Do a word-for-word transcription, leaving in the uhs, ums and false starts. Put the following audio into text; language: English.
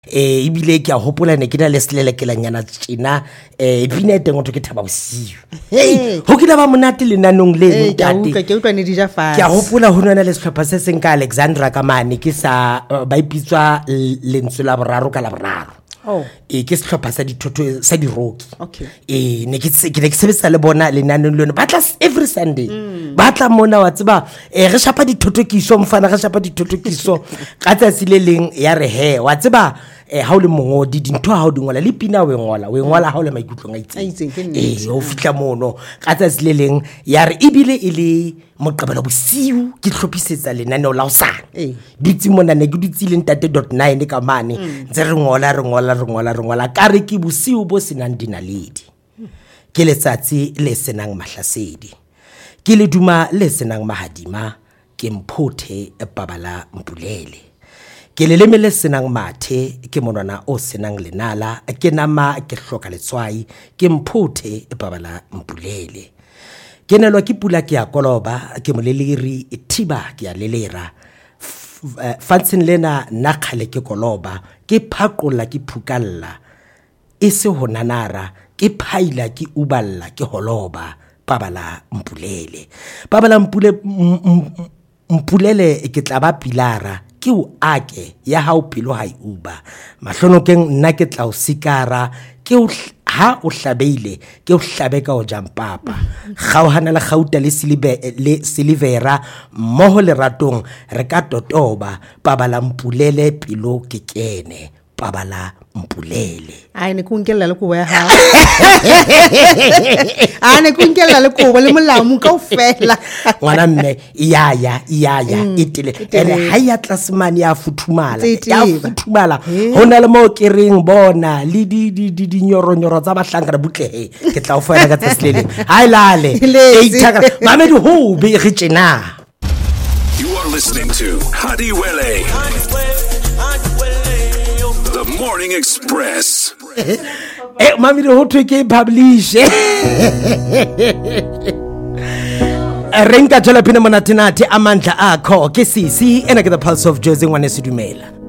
eh ibile ke a hopola ne ke na le selelekelanyana tsena eh bina teng o tlo ke thaba bosiu hey ho kila ba monate lenanong le ntate ke utlwa ne dija fa ke a hopola ho nona le sehlopha se seng ka Alexandra ka mane ke sa ba ipitswa lentswe la boraro ka la boraro oh e ke sehlopha sa dithoto sa di roki okay e ne ke ke ke sebetsa le bona lenanong lona ba tla every Sunday mm. ba tla mona wa tseba e re shapa dithoto kiso mfana re shapa dithoto kiso ka tsatsi le leng ya re he wa tseba eh ha o le mongodi dintho ha o di ngola le pina we ngola we ngola ha o le maikutlong a itseng eh o fitla mono ka tsatsi le leng ya re ibile e le moqebelo bosiu ke hlophisetsa lenaneo la hosane eh ditsi mona ne ke dutsi le ntate dot nine ka mane ntse re ngola re ngola re ngola re ngola ka re ke bosiu bo senang dinaledi ke letsatsi le senang mahlasedi ke le duma le senang mahadima ke mphothe Babala Mpulele ke leleme le senang mathe ke monwana o senang lenala ke nama ke hloka letswai ke mphothe Babala Mpulele ke nelwa ke pula ke ya koloba ke moleleri thiba ke ya lelera fatsin lena nakhale ke koloba ke phaqolla ke phukalla e se honanara ke phaila ke uballa ke holoba Babala Mpulele Babala Mpule Mpulele ke tla ba pilara ke o ake ya ha o pelo ha iuba mahlonokeng nna ke tla o sikara ke o ha o hlabeile ke o hlabeka o jampapa ga o hana le gauta le silibe le silivera moho le ratong re ka totoba Babala Mpulele pelo ke kene Babala Mpulele ai ne kunkella le kuba ya ha ai ne kunkella le kuba le molamu ka ofela ngwana mme ya ya ya ya itile ene ha ya tlasemane ya futhumala ya futhumala hona le mo ke reng bona le di di di nyoronyoro tsa bahlanka butlehe ke tla o fela ka tseslele hai lale e ithaka mamedi ho be re tsena. You are listening to Hadiwele The Morning Express. Eh mami ho thwe ke publish Renka thola phina monatenate amandla akho ke sisi ena ke the pulse of Jozi ngwane Sidumela.